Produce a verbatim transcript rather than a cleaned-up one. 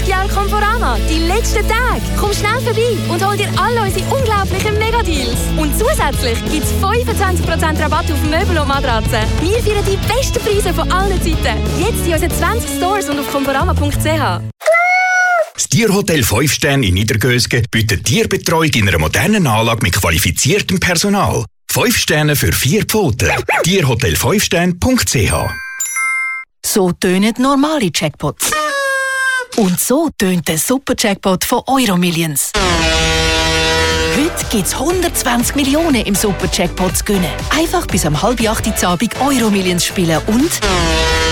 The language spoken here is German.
Mondial Conforama, die letzten Tage. Komm schnell vorbei und hol dir alle unsere unglaublichen Megadeals. Und zusätzlich gibt es fünfundzwanzig Prozent Rabatt auf Möbel und Matratzen. Wir feiern die besten Preise von allen Zeiten. Jetzt in unseren zwanzig Stores und auf conforama punkt c h. Das Tierhotel fünf Sterne in Niedergösgen bietet Tierbetreuung in einer modernen Anlage mit qualifiziertem Personal. fünf Sterne für vier Pfoten. tierhotel fünf sterne punkt c h. So tönen normale Jackpots. Und so tönt der Super-Jackpot von Euromillions. Heute gibt es hundertzwanzig Millionen im Super-Jackpot zu gewinnen. Einfach bis um halb acht Uhr Abend Euromillions spielen und